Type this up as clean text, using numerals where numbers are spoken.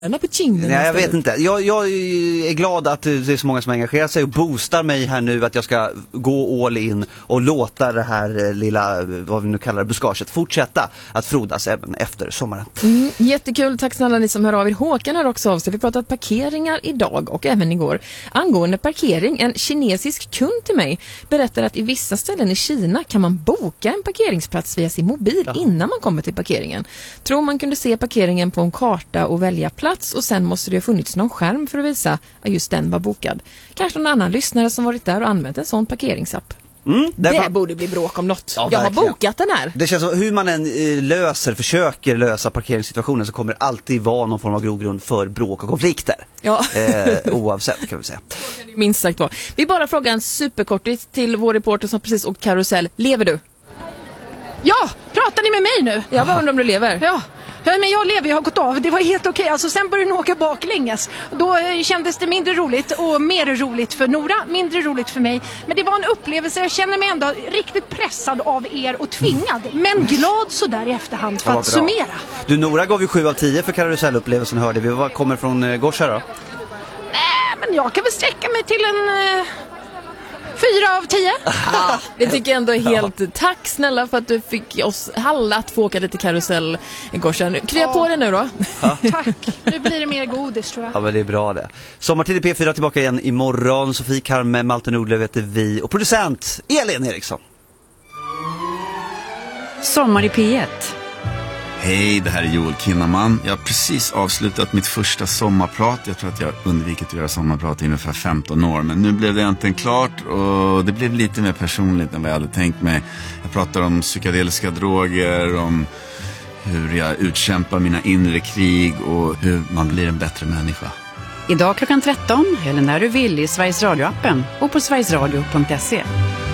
på kinden. Nej, jag vet inte. Jag är glad att det är så många som engagerar sig och boostar mig här nu att jag ska gå all in och låta det här lilla, vad vi nu kallar det, buskaget fortsätta att frodas även efter sommaren. Jättekul, tack snälla ni som hör av er. Håkan hör också av sig. Vi pratat parkeringar idag och även igår. Angående parkering, en kinesisk kund till mig berättar att i vissa ställen i Kina kan man boka en parkeringsplats via sin mobil innan man kommer till parkeringen. Tror man kunde se parkeringen på en karta och välja plats och sen måste det ha funnits någon skärm för att visa att just den var bokad. Kanske någon annan lyssnare som varit där och använt en sån parkeringsapp. Det borde bli bråk om något. Ja, jag har bokat den här. Det känns som hur man än försöker lösa parkeringssituationen så kommer det alltid vara någon form av grogrund för bråk och konflikter. Ja. Oavsett kan vi säga. Minst sagt då. Vi bara frågar en superkortis till vår reporter som precis åkt karusell. Lever du? Ja, pratar ni med mig nu? Jag bara undrar om du lever. Ja, men jag lever, jag har gått av. Det var helt okej. Alltså sen började den åka baklänges. Då kändes det mindre roligt och mer roligt för Nora, mindre roligt för mig. Men det var en upplevelse, jag känner mig ändå riktigt pressad av er och tvingad. Men glad så där i efterhand för att summera. Du, Nora gav ju 7 av 10 för karusellupplevelsen, hörde vi. Vad kommer från Gorsa då? Nej, men jag kan väl sträcka mig till en 4 av 10. Det tycker jag ändå är helt... Tack snälla för att du fick oss alla att få åka lite karusell i Gorsen. Krya på det nu då. Tack. Nu blir det mer godis tror jag. Ja, men det är bra det. Sommartid i P4 tillbaka igen imorgon. Sofie Karme, Malte Nordlöf heter vi. Och producent Elin Eriksson. Sommar i P1. Hej, det här är Joel Kinnaman. Jag har precis avslutat mitt första sommarprat. Jag tror att jag har undvikit att göra sommarprat i ungefär 15 år. Men nu blev det äntligen klart och det blev lite mer personligt än vad jag hade tänkt mig. Jag pratar om psykedeliska droger, om hur jag utkämpar mina inre krig och hur man blir en bättre människa. Idag klockan 13, eller när du vill i Sveriges Radio-appen och på sverigesradio.se.